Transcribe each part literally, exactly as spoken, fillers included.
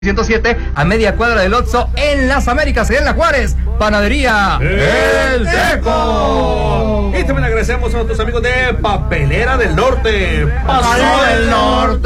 ciento siete a media cuadra del Oxxo en Las Américas, en La Juárez. Panadería El Teco. Y también agradecemos a nuestros amigos de Papelera del Norte. Pasó del Norte.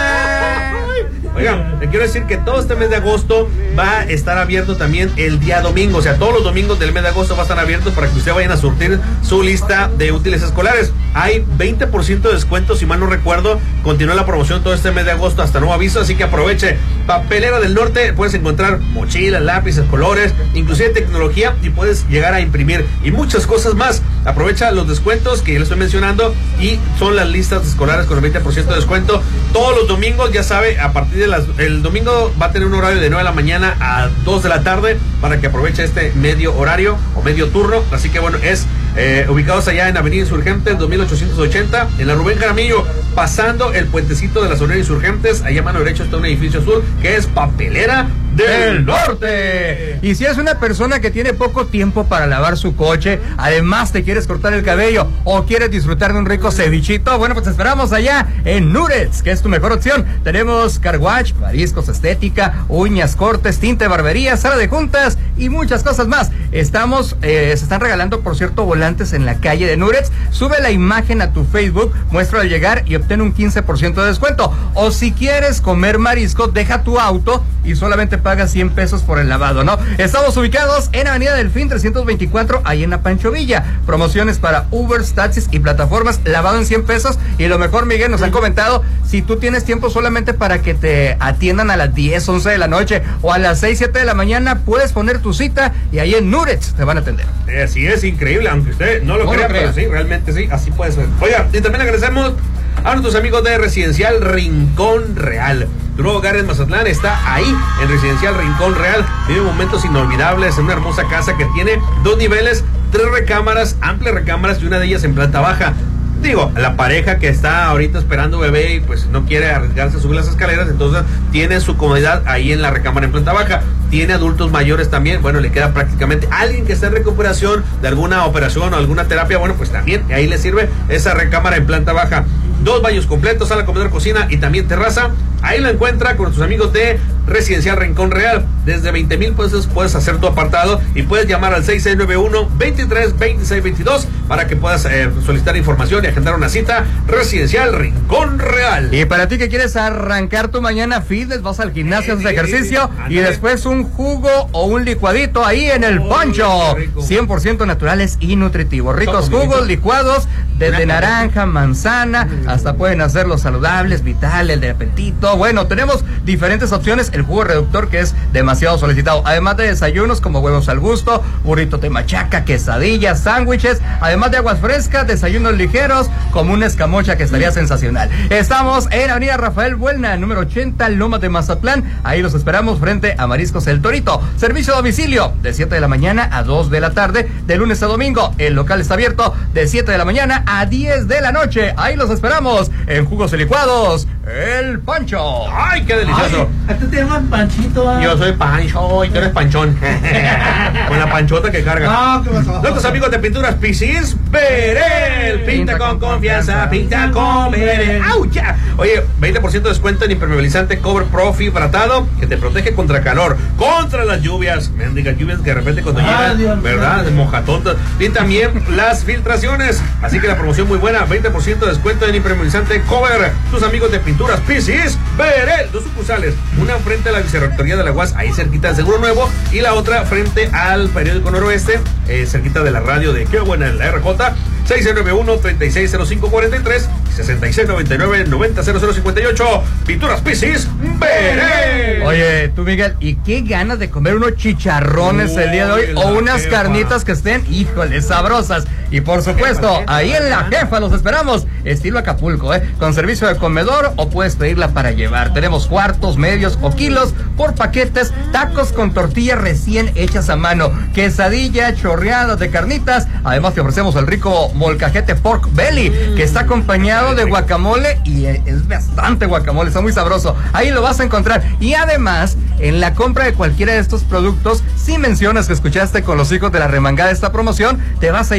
Oigan, le quiero decir que todo este mes de agosto va a estar abierto también el día domingo. O sea, todos los domingos del mes de agosto va a estar abiertos para que ustedes vayan a surtir su lista de útiles escolares. Hay veinte por ciento de descuento, si mal no recuerdo. Continúa la promoción todo este mes de agosto hasta nuevo aviso, así que aproveche. Papelera del Norte, puedes encontrar mochilas, lápices, colores, inclusive tecnología, y puedes llegar a imprimir y muchas cosas más. Aprovecha los descuentos que ya les estoy mencionando y son las listas escolares con el veinte por ciento de descuento todos los domingos. Ya sabe, a partir de las, el domingo va a tener un horario de nueve de la mañana a dos de la tarde para que aproveche este medio horario o medio turno. Así que bueno, es eh, ubicados allá en Avenida Insurgentes dos mil ochocientos ochenta, en la Rubén Jaramillo, pasando el puentecito de las Avenida Insurgentes. Allá a mano derecha está un edificio azul que es Papelera del Norte. Y si eres una persona que tiene poco tiempo para lavar su coche, además te quieres cortar el cabello o quieres disfrutar de un rico cevichito, bueno, pues te esperamos allá en Nuretz, que es tu mejor opción. Tenemos car wash, mariscos, estética, uñas, cortes, tinte, barbería, sala de juntas y muchas cosas más. Estamos, eh, se están regalando, por cierto, volantes en la calle de Nuretz. Sube la imagen a tu Facebook, muestra al llegar y obtén un quince por ciento de descuento. O si quieres comer mariscos, deja tu auto y solamente paga cien pesos por el lavado, ¿no? Estamos ubicados en Avenida Delfín trescientos veinticuatro, ahí en la Pancho Villa. Promociones para Ubers, taxis y plataformas, lavado en cien pesos. Y lo mejor, Miguel, nos han comentado, si tú tienes tiempo solamente para que te atiendan a las diez, once de la noche o a las seis, siete de la mañana, puedes poner tu cita y ahí en Nuretz te van a atender. Así es, increíble, aunque usted no lo no crea, lo crea, pero sí, realmente sí, así puede ser. Oiga, y también agradecemos a nuestros amigos de Residencial Rincón Real. Tu nuevo hogar en Mazatlán está ahí, en Residencial Rincón Real. Vive momentos inolvidables en una hermosa casa que tiene dos niveles, tres recámaras, amplias recámaras y una de ellas en planta baja. Digo, la pareja que está ahorita esperando bebé y pues no quiere arriesgarse a subir las escaleras, entonces tiene su comodidad ahí en la recámara en planta baja. Tiene adultos mayores también, bueno, le queda prácticamente alguien que está en recuperación de alguna operación o alguna terapia, bueno, pues también ahí le sirve esa recámara en planta baja. Dos baños completos, sala, comedor, cocina y también terraza. Ahí la encuentra con tus amigos de Residencial Rincón Real. Desde veinte mil pesos puedes hacer tu apartado y puedes llamar al seis seis nueve uno, veintitrés, veintiséis, veintidós para que puedas eh, solicitar información y agendar una cita. Residencial Rincón Real. Y para ti que quieres arrancar tu mañana fitness, vas al gimnasio, haces ejercicio y después un jugo o un licuadito ahí en el Poncho. cien por ciento naturales y nutritivos. Ricos jugos, licuados, desde naranja, manzana, hasta pueden hacerlos saludables, vitales, de apetito. Bueno, tenemos diferentes opciones. El jugo reductor, que es demasiado solicitado. Además de desayunos como huevos al gusto, burrito de machaca, quesadillas, sándwiches. Además de aguas frescas, desayunos ligeros, como una escamocha que estaría sensacional. Estamos en Avenida Rafael Buelna, número ochenta, Lomas de Mazatlán. Ahí los esperamos frente a Mariscos El Torito. Servicio a domicilio de siete de la mañana a dos de la tarde, de lunes a domingo. El local está abierto de siete de la mañana a diez de la noche. Ahí los esperamos en jugos y licuados El Pancho. ¡Ay, qué delicioso! Ay, ¿a ti te llaman Panchito? Yo soy Pancho y tú eres Panchón. Con la panchota que carga. No, ¿qué pasó? Nuestros amigos de Pinturas Pisis Berel. Pinta con confianza, pinta con Berel. ¡Au, ya! Oye, veinte por ciento de descuento en impermeabilizante Cover Pro fibratado que te protege contra calor, contra las lluvias. Mendigas lluvias que de repente cuando Ah, llegan, Dios ¿verdad? mío. Mojatontas. Y también las filtraciones. Así que la promoción muy buena. veinte por ciento de descuento en impermeabilizante Cover. Tus amigos de Pinturas Pisis Berel. Dos sucursales. Una frente a la Vicerrectoría de la U A S, ahí cerquita del Seguro Nuevo. Y la otra frente al Periódico Noroeste, eh, cerquita de la radio de Qué Buena en la R J. seis nueve uno, treinta y seis cero cinco cuarenta y tres y sesenta y seis noventa y nueve, noventa cero cero cincuenta y ocho. Pinturas Pisis Berel. Oye, tú, Miguel, ¿y qué ganas de comer unos chicharrones el día de hoy? Uy, O la unas jefa. carnitas que estén, híjole, sabrosas. Y por supuesto, jefa, ahí en La Jefa los esperamos, estilo Acapulco, ¿eh? Con servicio de comedor o puedes pedirla para llevar. Tenemos cuartos, medios o kilos por paquetes, tacos con tortillas recién hechas a mano, quesadilla, chorreadas de carnitas. Además te ofrecemos el rico molcajete pork belly, que está acompañado de guacamole y es bastante guacamole, está muy sabroso. Ahí lo vas a encontrar. Y además, en la compra de cualquiera de estos productos, si mencionas que escuchaste con los hijos de la remangada esta promoción, te vas a llevar un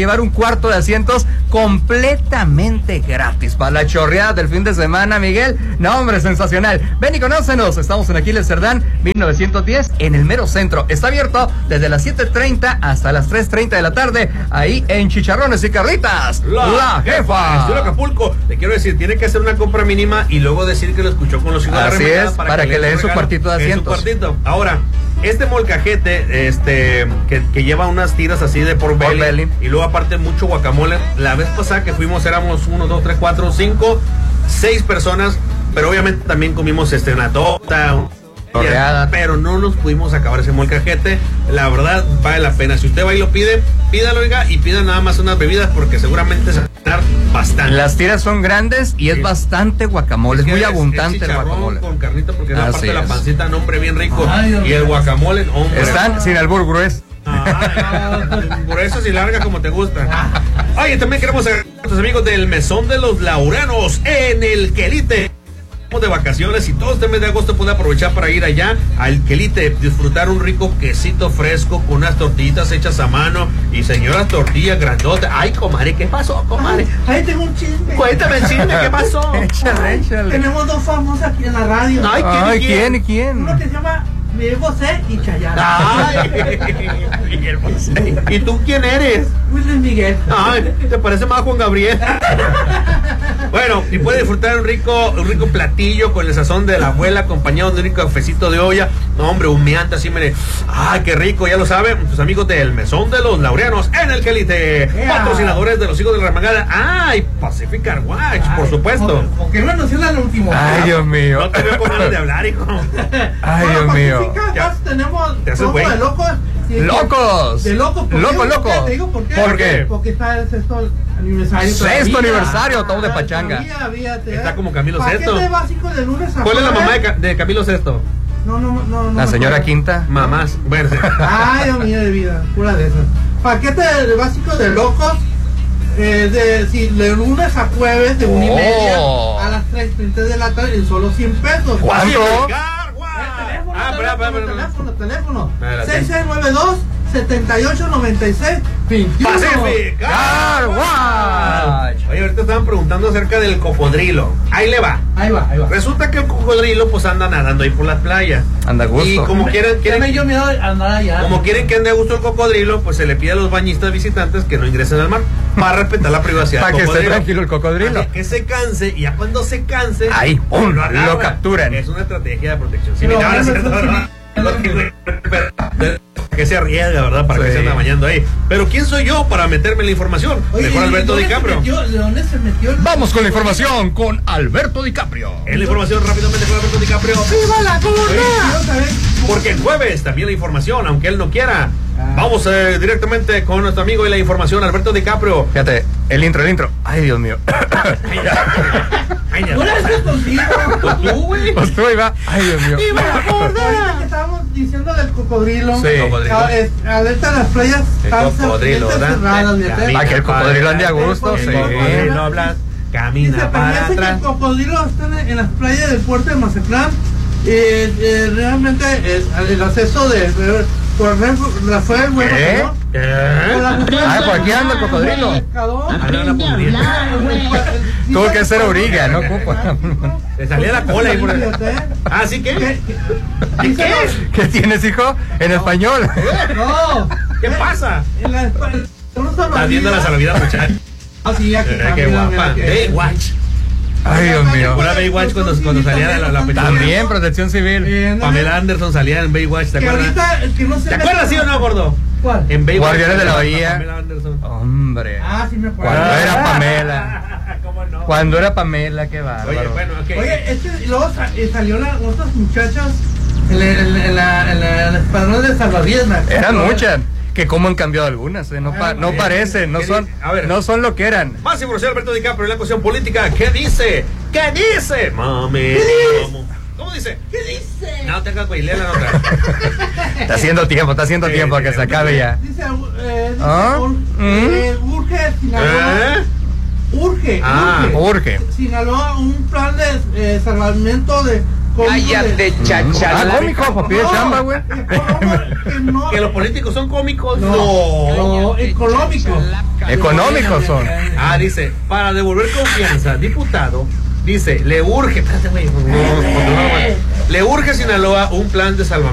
cuarto de asientos completamente gratis para la chorreada del fin de semana, Miguel. No, hombre, sensacional. Ven y conócenos. Estamos en Aquiles Cerdán, mil novecientos diez, en el mero centro. Está abierto desde las siete treinta hasta las tres treinta de la tarde, ahí en Chicharrones y Carritas. La, la jefa. Estilo Acapulco. Le quiero decir, tiene que hacer una compra mínima y luego decir que lo escuchó con los hijos de la Así remedada es, para que le den su cuartito de asientos. Su cuartito. Ahora, este molcajete, este, que, que lleva unas tiras así de pork belly, belly, y luego aparte mucho guacamole. La vez pasada que fuimos éramos uno, dos, tres, cuatro, cinco, seis personas, pero obviamente también comimos este, una torta, Torreada. Pero no nos pudimos acabar ese molcajete. La verdad, vale la pena. Si usted va y lo pide, pídalo, oiga, y pida nada más unas bebidas porque seguramente se va a ganar bastante. Las tiras son grandes y es sí. bastante guacamole, es, es muy es, abundante el guacamole. Con carnita porque es la parte es. de la pancita, nombre bien rico. Ay, y el guacamole, hombre. Están sin albur grueso. Ah, por eso si larga como te gusta. Oye, también queremos a nuestros amigos del Mesón de los Laureanos en el Quelite. De vacaciones y todo este mes de agosto puede aprovechar para ir allá al Quelite, disfrutar un rico quesito fresco con unas tortillitas hechas a mano y señoras tortillas grandotas. Ay, comadre, ¿qué pasó, comadre? Ay, ahí tengo un chisme. Cuéntame el chisme, ¿qué pasó? Échale, échale. Tenemos dos famosos aquí en la radio. Ay, ¿quién, Ay, y quién? ¿quién y quién? Uno que se llama Miguel Bosé y Chayanne. Ay, Miguel Bosé. ¿Y tú quién eres? Luis Miguel. Ay, te parece más a Juan Gabriel. Bueno, y puede disfrutar un rico, un rico platillo con el sazón de la abuela, acompañado de un rico cafecito de olla. No, hombre, humeante, así, mire. Ay, qué rico, ya lo saben, tus amigos del Mesón de los Laureanos en el Quelite. Yeah. Patrocinadores de los hijos de la remangada. Ay, Pacific Car Wash, por supuesto. ¿Por qué no anuncian al último? Ay, Dios mío. No te veo con ganas de hablar, hijo. Ay, Dios mío. Ya tenemos te haces poco de locos. Sí, ¡locos! De locos. ¡Loco, loco! ¿Te digo por qué? ¿Por qué? Porque está el sexto aniversario. Sexto aniversario, todo de pachanga. Todavía, fíjate, está como Camilo Sesto. Paquete básico de lunes a ¿Cuál es la mamá de, de Camilo Sesto? No, no, no. no la señora Quinta. Mamás. Bueno, sí. Ay, Dios mío de vida, pura de esas. Paquete básico de locos. Eh, de, si, de lunes a jueves de una oh. y media a las tres treinta de la tarde en solo cien pesos. ¿Cuánto? Teléfono, ah, teléfono, pero, pero, teléfono, teléfono, teléfono. seis seis nueve dos, siete ocho nueve seis, veintiuno. Pacific Car Wash. Oye, ahorita estaban preguntando acerca del cocodrilo. Ahí le va. Ahí va, ahí va. Resulta que el cocodrilo pues anda nadando ahí por las playas. Anda a gusto. Y como quieren, quieren yo miedo de andar allá. Como quieren que ande a gusto el cocodrilo, pues se le pide a los bañistas visitantes que no ingresen al mar para respetar la privacidad del cocodrilo. Para que esté tranquilo el cocodrilo. Para que se canse y ya cuando se canse, ahí, ¡pum! Lo, lo capturan. Es una estrategia de protección. Si me van a que se arriesga, ¿verdad? Para sí. que se anda bañando ahí. Pero ¿quién soy yo para meterme en la información? Oye, Mejor Alberto DiCaprio. ¿De dónde se metió? Vamos con la información con Alberto DiCaprio. En la información rápidamente con Alberto DiCaprio. ¡Viva la gorda! Porque el jueves también la información, aunque él no quiera. Ah. Vamos eh, directamente con nuestro amigo y la información, Alberto DiCaprio. Fíjate, el intro, el intro. Ay, Dios mío. Ay, ¿No eres eso contigo? Pues tú, güey. Pues tú, iba. Ay, Dios mío. ¡Viva la gorda! Que estábamos diciendo del cocodrilo. Sí. Cocodrilo. Alerta las playas están cerradas. Para que el cocodrilo ande a gusto. Sí. No hablas. Camina Dice, para atrás. Que el cocodrilo está en las playas del puerto de Mazatlán. Eh, eh, realmente eh, el acceso de, de por Rafael Huevo, ¿Eh? ¿Eh? Ah, por aquí anda el cocodrilo. Tuvo que hacer orilla, ¿no? Le salía la cola ahí por el... Ah, ¿sí qué? ¿Qué, ¿Qué, ¿Qué? ¿Qué tienes, hijo? En no. español. No. ¿Qué pasa? En la, Estás viendo la salvedad, muchacho. Ah, sí, aquí está. Qué guapa. Baywatch. Ay, Dios mío. Una Baywatch cuando, cuando salía la, la película. También, Protección Civil. Eh, no, Pamela Anderson salía en Baywatch, ¿te acuerdas? Ahorita, que no ¿Te acuerdas, sí o no, gordo? ¿Cuál? En Baywatch. Guardianes de la Bahía. Pamela Anderson. Hombre. Ah, sí me acuerdo. Cuando ah, era Pamela. ¿Cómo no? Cuando era Pamela, qué bárbaro. Oye, bueno, ok. Oye, es que luego salió la, otras muchachas en, la, en, la, en, la, en, la, en el escuadrón de salvavidas. Eran muchas. Que cómo han cambiado algunas, ¿eh? no, pa, no parecen, no son, no son lo que eran. Más información, Alberto DiCaprio, en la cuestión política. ¿Qué dice? ¿Qué dice? Mami. ¿Qué dice? ¿Cómo dice? ¿Qué dice? No te hagas güey, lee la nota. Está haciendo tiempo, está haciendo sí, tiempo sí, que se acabe ya. Dice, eh, dice ¿Ah? ur, eh, urge Sinaloa. ¿Eh? Urge, ah, urge. urge. Sinaloa un plan de eh, salvamento de Cállate, chacha. Ah, cómico, papi de chamba, güey. Que, no, Que los políticos son cómicos. no, No. no, económicos. Económicos son. Ah, dice, para devolver confianza, diputado, dice, le urge, espérate, güey, no, no, no, no, no, le urge a Sinaloa un plan de salvamento.